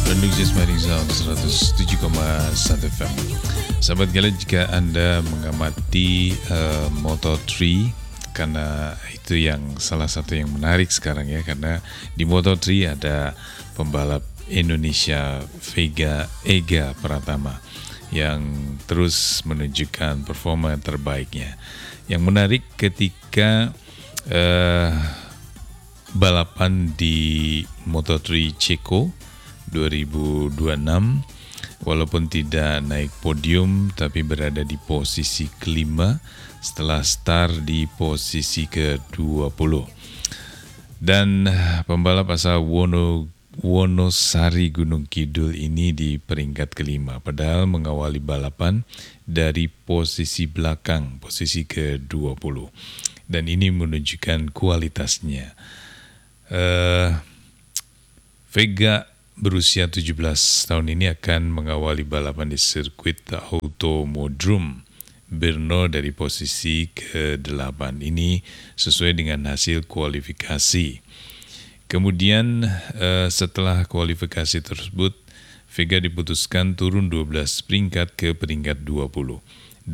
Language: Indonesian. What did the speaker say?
Produksi Smiling Sound 107,1 FM. Sahabat kalian, jika Anda mengamati Moto3, karena itu yang salah satu yang menarik sekarang ya, karena di Moto3 ada pembalap Indonesia Vega Ega Pratama yang terus menunjukkan performa terbaiknya. Yang menarik ketika balapan di Moto3 Ceko 2026, walaupun tidak naik podium tapi berada di posisi kelima setelah start di posisi ke-20. Dan pembalap asal Wonosari Gunung Kidul ini di peringkat kelima, padahal mengawali balapan dari posisi belakang, posisi ke-20. Dan ini menunjukkan kualitasnya. Vega berusia 17 tahun ini akan mengawali balapan di sirkuit Automodrome Brno dari posisi ke-8. Ini sesuai dengan hasil kualifikasi. Kemudian setelah kualifikasi tersebut, Vega diputuskan turun 12 peringkat ke peringkat 20.